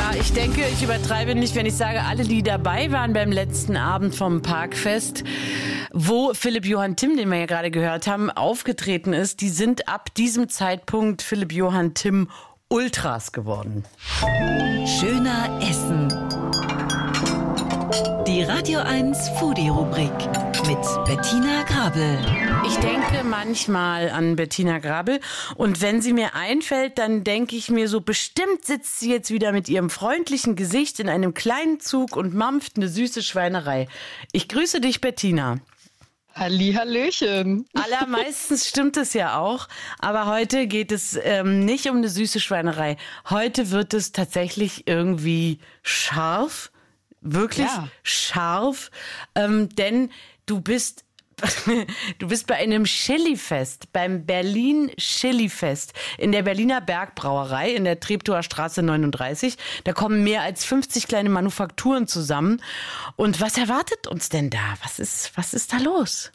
Ja, ich denke, ich übertreibe nicht, wenn ich sage, alle, die dabei waren beim letzten Abend vom Parkfest, wo Philipp Johann Timm, den wir ja gerade gehört haben, aufgetreten ist, die sind ab diesem Zeitpunkt Philipp Johann Timm Ultras geworden. Schöner Essen. Die Radio 1 Foodie-Rubrik mit Bettina Grabel. Ich denke manchmal an Bettina Grabel und wenn sie mir einfällt, dann denke ich mir so, bestimmt sitzt sie jetzt wieder mit ihrem freundlichen Gesicht in einem kleinen Zug und mampft eine süße Schweinerei. Ich grüße dich, Bettina. Hallihallöchen. Allermeistens stimmt es ja auch, aber heute geht es nicht um eine süße Schweinerei. Heute wird es tatsächlich irgendwie scharf. Wirklich scharf, denn du bist bei einem Chilifest, beim Berlin Chilifest in der Berliner Bergbrauerei in der Treptower Straße 39. Da kommen mehr als 50 kleine Manufakturen zusammen. Und was erwartet uns denn da? Was ist da los?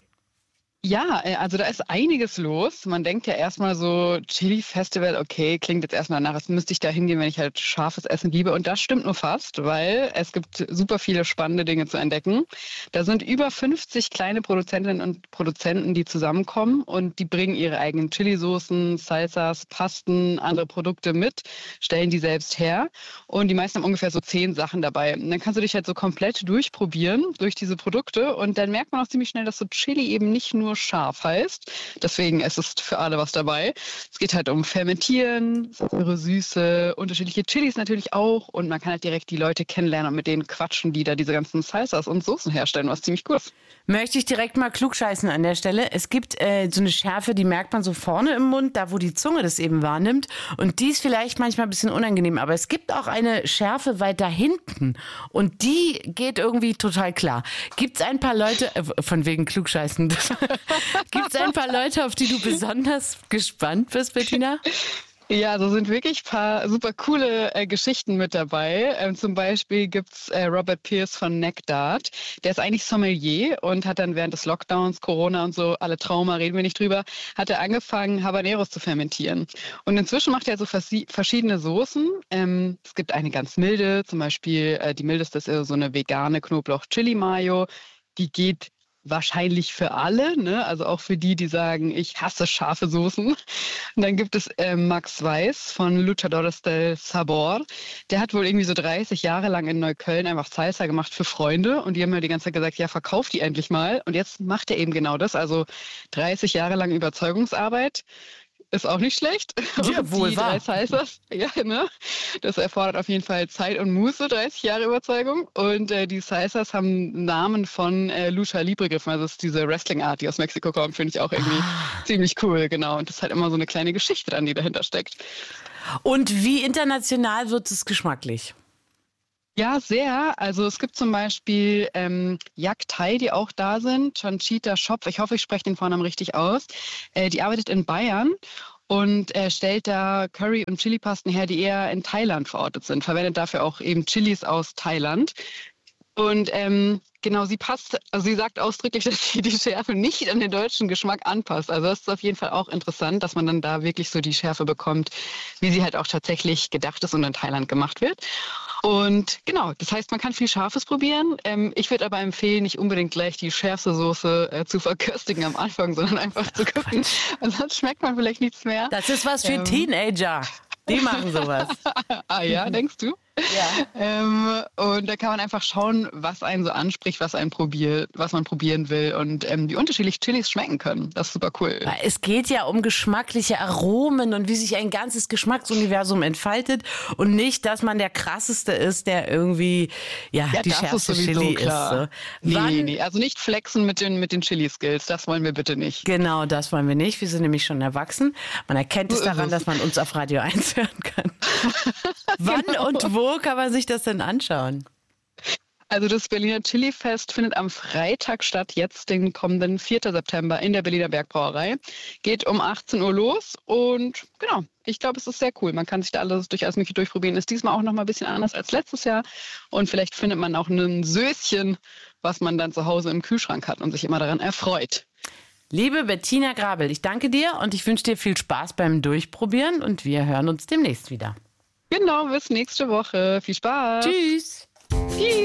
Ja, also da ist einiges los. Man denkt ja erstmal so, Chili-Festival, okay, klingt jetzt erstmal danach, als müsste ich da hingehen, wenn ich halt scharfes Essen liebe. Und das stimmt nur fast, weil es gibt super viele spannende Dinge zu entdecken. Da sind über 50 kleine Produzentinnen und Produzenten, die zusammenkommen und die bringen ihre eigenen Chili-Soßen, Salsas, Pasten, andere Produkte mit, stellen die selbst her. Und die meisten haben ungefähr so 10 Sachen dabei. Und dann kannst du dich halt so komplett durchprobieren durch diese Produkte und dann merkt man auch ziemlich schnell, dass so Chili eben nicht nur scharf heißt. Deswegen es ist für alle was dabei. Es geht halt um Fermentieren, saure Süße, unterschiedliche Chilis natürlich auch und man kann halt direkt die Leute kennenlernen und mit denen quatschen, die da diese ganzen Salsas und Soßen herstellen, was ziemlich cool ist. Möchte ich direkt mal klugscheißen an der Stelle. Es gibt so eine Schärfe, die merkt man so vorne im Mund, da wo die Zunge das eben wahrnimmt. Und die ist vielleicht manchmal ein bisschen unangenehm. Aber es gibt auch eine Schärfe weiter hinten. Und die geht irgendwie total klar. Gibt es ein paar Leute, von wegen klugscheißen, gibt es ein paar Leute, auf die du besonders gespannt bist, Bettina? Ja, so sind wirklich ein paar super coole Geschichten mit dabei. Zum Beispiel gibt's Robert Pierce von Neckdart. Der ist eigentlich Sommelier und hat dann während des Lockdowns, Corona und so, alle Trauma, reden wir nicht drüber, hat er angefangen, Habaneros zu fermentieren. Und inzwischen macht er so verschiedene Soßen. Es gibt eine ganz milde, zum Beispiel die mildeste ist so eine vegane Knoblauch-Chili-Mayo. Die geht wahrscheinlich für alle, ne? Also auch für die, die sagen, ich hasse scharfe Soßen. Und dann gibt es Max Weiß von Luchadores del Sabor. Der hat wohl irgendwie so 30 Jahre lang in Neukölln einfach Salsa gemacht für Freunde. Und die haben mir die ganze Zeit gesagt, ja, verkauf die endlich mal. Und jetzt macht er eben genau das. Also 30 Jahre lang Überzeugungsarbeit. Ist auch nicht schlecht. Ja, wohl wahr. 3 Salsas, ja, ne? Das erfordert auf jeden Fall Zeit und Muße, 30 Jahre Überzeugung. Und die Salsas haben Namen von Lucha Libre gegriffen. Also das ist diese Wrestling-Art, die aus Mexiko kommt, finde ich auch irgendwie ziemlich cool, genau. Und das ist halt immer so eine kleine Geschichte dran, die dahinter steckt. Und wie international wird es geschmacklich? Ja, sehr. Also es gibt zum Beispiel Yak Thai, die auch da sind. Chanchita Shop, ich hoffe, ich spreche den Vornamen richtig aus. Die arbeitet in Bayern und stellt da Curry- und Chili-Pasten her, die eher in Thailand verortet sind. Verwendet dafür auch eben Chilis aus Thailand. Und genau, sie sagt ausdrücklich, dass sie die Schärfe nicht an den deutschen Geschmack anpasst. Also das ist auf jeden Fall auch interessant, dass man dann da wirklich so die Schärfe bekommt, wie sie halt auch tatsächlich gedacht ist und in Thailand gemacht wird. Und genau, das heißt, man kann viel Scharfes probieren. Ich würde aber empfehlen, nicht unbedingt gleich die schärfste Soße zu verköstigen am Anfang, sondern einfach zu gucken. Sonst schmeckt man vielleicht nichts mehr. Das ist was für Teenager. Die machen sowas. Ah ja, denkst du? Ja. Und da kann man einfach schauen, was einen so anspricht, was man probieren will und wie unterschiedlich Chilis schmecken können. Das ist super cool. Es geht ja um geschmackliche Aromen und wie sich ein ganzes Geschmacksuniversum entfaltet und nicht, dass man der krasseste ist, der irgendwie die schärfste Chili klar. ist. So. Nee. Also nicht flexen mit den Chili-Skills. Das wollen wir bitte nicht. Genau, das wollen wir nicht. Wir sind nämlich schon erwachsen. Man erkennt es daran, dass man uns auf Radio 1 hören kann. Wann und wo kann man sich das denn anschauen? Also das Berliner Chili-Fest findet am Freitag statt, jetzt den kommenden 4. September in der Berliner Bergbrauerei. Geht um 18 Uhr los und genau, ich glaube, es ist sehr cool. Man kann sich da alles mögliche durchprobieren. Ist diesmal auch noch mal ein bisschen anders als letztes Jahr und vielleicht findet man auch ein Söschen, was man dann zu Hause im Kühlschrank hat und sich immer daran erfreut. Liebe Bettina Grabel, ich danke dir und ich wünsche dir viel Spaß beim Durchprobieren und wir hören uns demnächst wieder. Genau, bis nächste Woche. Viel Spaß. Tschüss. Tschüss.